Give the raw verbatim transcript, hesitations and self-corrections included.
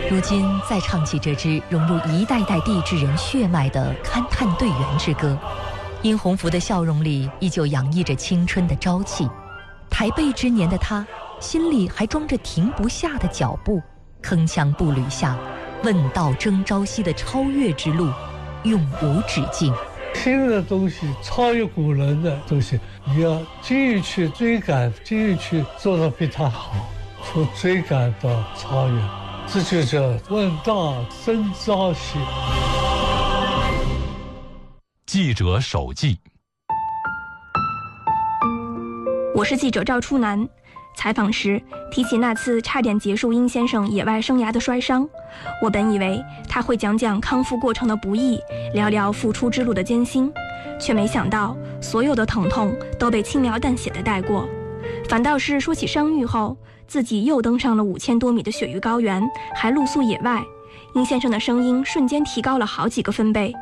如今再唱起这支融入一代代地质人血脉的勘探队员之歌，殷洪福的笑容里依旧洋溢着青春的朝气。台背之年的他，心里还装着停不下的脚步，铿锵步履下，问道征朝夕的超越之路永无止境。 新的东西，超越古人的东西，你要继续去追赶，继续去做得比他好，从追赶到超越，这就叫问道征朝夕。 记者手记。 我是记者赵初南。采访时提起那次差点结束殷先生野外生涯的摔伤，我本以为他会讲讲康复过程的不易，聊聊复出之路的艰辛，却没想到所有的疼痛都被轻描淡写的带过，反倒是说起伤愈后自己又登上了五千多米的雪域高原，还露宿野外，殷先生的声音瞬间提高了好几个分贝。